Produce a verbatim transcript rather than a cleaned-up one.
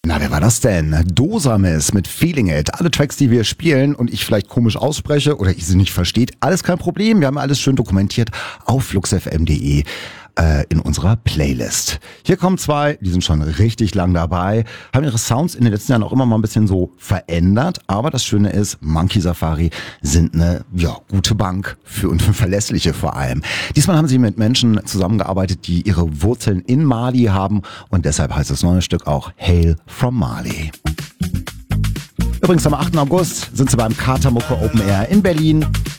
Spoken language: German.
Na, wer war das denn? Dosamis mit Feeling It. Alle Tracks, die wir spielen und ich vielleicht komisch ausspreche oder ich sie nicht versteht, alles kein Problem. Wir haben alles schön dokumentiert auf fluxfm punkt de äh, in unserer Playlist. Hier kommen zwei, die sind schon richtig lang dabei, haben ihre Sounds in den letzten Jahren auch immer mal ein bisschen so verändert. Aber das Schöne ist, Monkey Safari sind eine ja, gute Bank für und für verlässliche vor allem. Diesmal haben sie mit Menschen zusammengearbeitet, die ihre Wurzeln in Mali haben und deshalb heißt das neue Stück auch Hail from Mali. Übrigens am achten August sind sie beim Katermucke Open Air in Berlin.